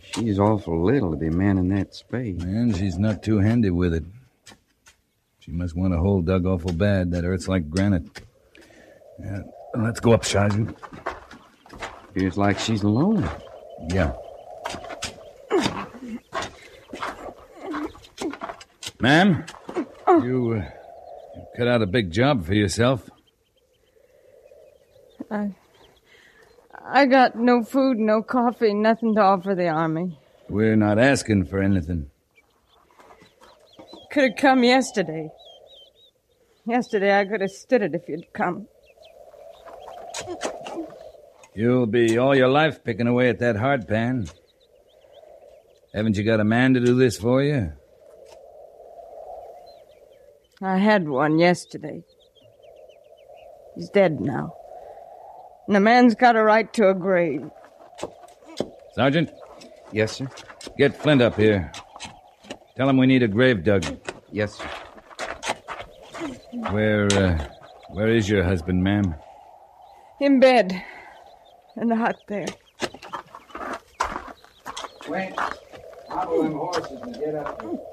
She's awful little to be manning that spade. And she's not too handy with it. She must want a hole dug awful bad. That earth's like granite. Yeah, let's go up, Sergeant. Feels like she's alone. Yeah. Ma'am, you cut out a big job for yourself. I got no food, no coffee, nothing to offer the army. We're not asking for anything. Could have come yesterday. Yesterday I could have stood it if you'd come. You'll be all your life picking away at that hard pan. Haven't you got a man to do this for you? I had one yesterday. He's dead now. And a man's got a right to a grave. Sergeant? Yes, sir? Get Flint up here. Tell him we need a grave dug. Yes, sir. Where is your husband, ma'am? In bed. In the hut there. Wait. Hobble them horses and get up there.